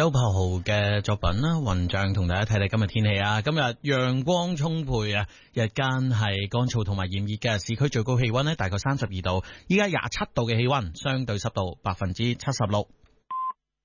周柏豪嘅作品啦，雲像同大家睇睇今日天氣啊。今日陽光充沛啊，日間係乾燥同埋炎熱嘅，市區最高氣溫呢大概32度，依家27度嘅氣溫，相對濕度76%。